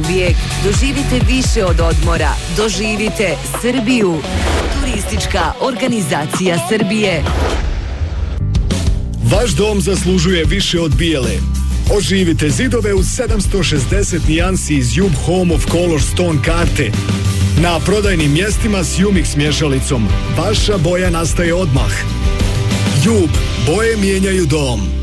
bijeg. Doživite više od odmora. Doživite Srbiju. Turistička organizacija Srbije. Vaš dom zaslužuje više od bijele. Oživite zidove u 760 nijansi iz Jub Home of Color Stone karte. Na prodajnim mjestima s Umix mješalicom. Vaša boja nastaje odmah. Jub, boje mijenjaju dom.